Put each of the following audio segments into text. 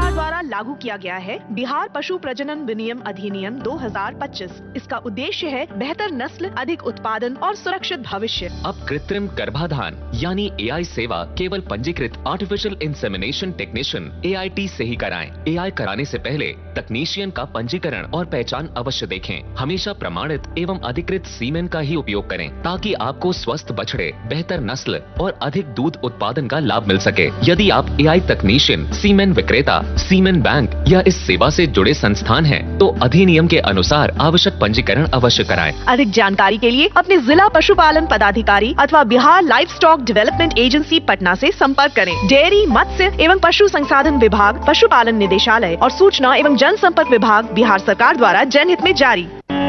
सरकार द्वारा लागू किया गया है बिहार पशु प्रजनन विनियम अधिनियम 2025। इसका उद्देश्य है बेहतर नस्ल, अधिक उत्पादन और सुरक्षित भविष्य। अब कृत्रिम गर्भाधान यानी AI सेवा केवल पंजीकृत आर्टिफिशियल इंसेमिनेशन टेक्नीशियन AIT से ही कराएं। AI कराने से पहले तकनीशियन का पंजीकरण और पहचान अवश्य देखें। हमेशा प्रमाणित एवं अधिकृत सीमेन का ही उपयोग करें ताकि आपको स्वस्थ बछड़े, बेहतर नस्ल और अधिक दूध उत्पादन का लाभ मिल सके। यदि आप AI तकनीशियन, सीमेन विक्रेता, सीमेन बैंक या इस सेवा से जुड़े संस्थान हैं, तो अधिनियम के अनुसार आवश्यक पंजीकरण अवश्य कराएं। अधिक जानकारी के लिए अपने जिला पशुपालन पदाधिकारी अथवा Bihar life stock development agency Patna से संपर्क करें। डेयरी, मत्स्य एवं पशु संसाधन विभाग, पशुपालन निदेशालय और सूचना एवं जनसंपर्क विभाग, बिहार सरकार द्वारा जनहित में जारी।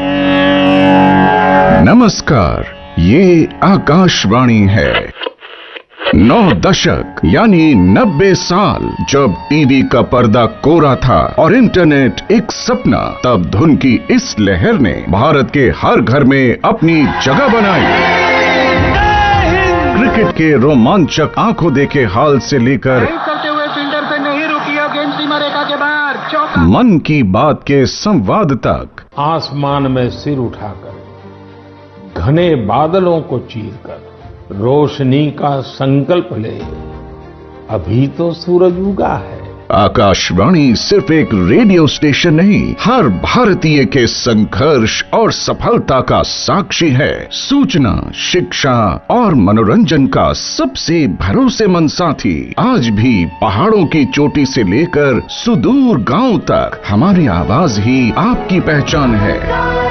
नमस्कार, ये आकाशवाणी है। 9 दशक यानी 90 साल जब टीवी का पर्दा कोरा था और इंटरनेट एक सपना, तब धुन की इस लहर ने भारत के हर घर में अपनी जगह बनाई। क्रिकेट के रोमांचक आंखों देखे हाल से लेकर करते हुए फील्डर से नहीं रुकी और गेंद सीमा रेखा के बाहर, चौका। मन की बात के संवाद तक, आसमान में सिर उठाकर, घने बादलों को चीरकर रोशनी का संकल्प ले, अभी तो सूरज उगा है। आकाशवाणी सिर्फ एक रेडियो स्टेशन नहीं, हर भारतीय के संघर्ष और सफलता का साक्षी है। सूचना, शिक्षा और मनोरंजन का सबसे भरोसेमंद साथी। आज भी पहाड़ों की चोटी से लेकर सुदूर गांव तक हमारी आवाज ही आपकी पहचान है।